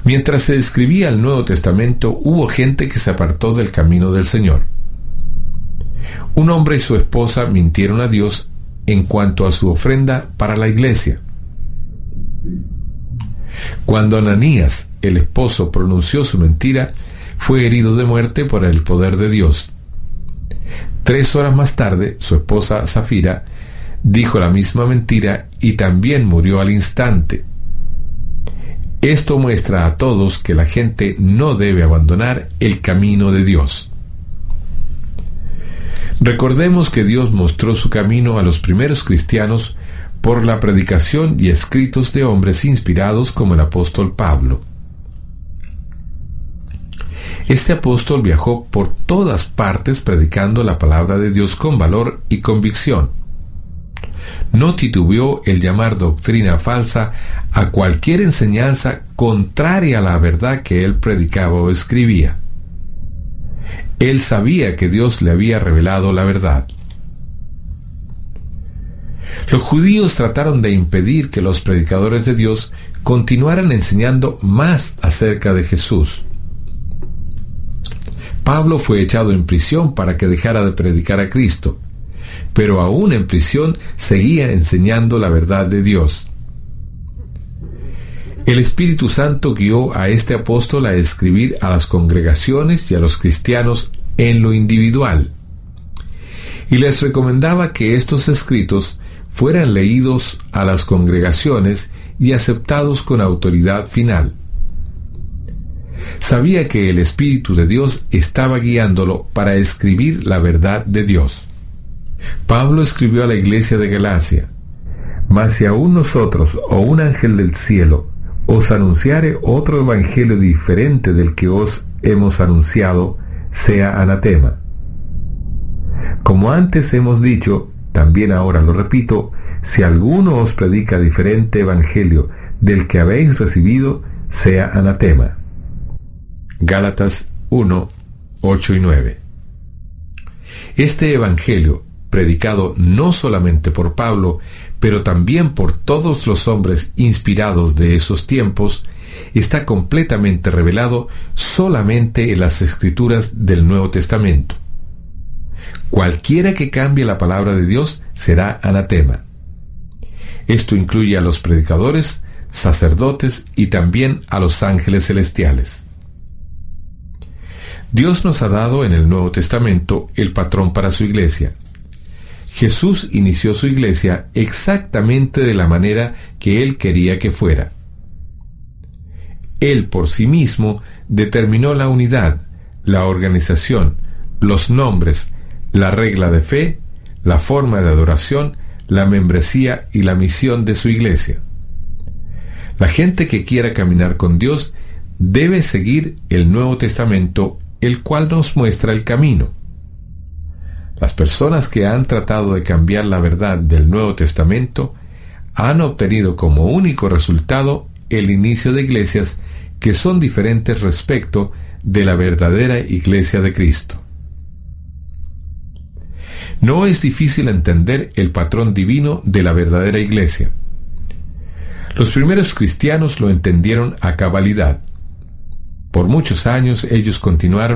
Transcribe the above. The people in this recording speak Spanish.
Mientras se escribía el Nuevo Testamento, hubo gente que se apartó del camino del Señor. Un hombre y su esposa mintieron a Dios en cuanto a su ofrenda para la iglesia. Cuando Ananías, el esposo, pronunció su mentira, fue herido de muerte por el poder de Dios. 3 horas más tarde, su esposa Safira dijo la misma mentira y también murió al instante. Esto muestra a todos que la gente no debe abandonar el camino de Dios. Recordemos que Dios mostró su camino a los primeros cristianos por la predicación y escritos de hombres inspirados como el apóstol Pablo. Este apóstol viajó por todas partes predicando la palabra de Dios con valor y convicción. No titubeó el llamar doctrina falsa a cualquier enseñanza contraria a la verdad que él predicaba o escribía. Él sabía que Dios le había revelado la verdad. Los judíos trataron de impedir que los predicadores de Dios continuaran enseñando más acerca de Jesús. Pablo fue echado en prisión para que dejara de predicar a Cristo, pero aún en prisión seguía enseñando la verdad de Dios. El Espíritu Santo guió a este apóstol a escribir a las congregaciones y a los cristianos en lo individual, y les recomendaba que estos escritos fueran leídos a las congregaciones y aceptados con autoridad final. Sabía que el Espíritu de Dios estaba guiándolo para escribir la verdad de Dios. Pablo escribió a la iglesia de Galacia: «Mas si aún nosotros o un ángel del cielo os anunciare otro evangelio diferente del que os hemos anunciado, sea anatema. Como antes hemos dicho, también ahora lo repito, si alguno os predica diferente evangelio del que habéis recibido, sea anatema». Gálatas 1, 8 y 9. Este evangelio, predicado no solamente por Pablo, pero también por todos los hombres inspirados de esos tiempos, está completamente revelado solamente en las Escrituras del Nuevo Testamento. Cualquiera que cambie la palabra de Dios será anatema. Esto incluye a los predicadores, sacerdotes y también a los ángeles celestiales. Dios nos ha dado en el Nuevo Testamento el patrón para su iglesia. Jesús inició su iglesia exactamente de la manera que Él quería que fuera. Él por sí mismo determinó la unidad, la organización, los nombres, la regla de fe, la forma de adoración, la membresía y la misión de su iglesia. La gente que quiera caminar con Dios debe seguir el Nuevo Testamento, el cual nos muestra el camino. Las personas que han tratado de cambiar la verdad del Nuevo Testamento han obtenido como único resultado el inicio de iglesias que son diferentes respecto de la verdadera iglesia de Cristo. No es difícil entender el patrón divino de la verdadera iglesia. Los primeros cristianos lo entendieron a cabalidad. Por muchos años ellos continuaron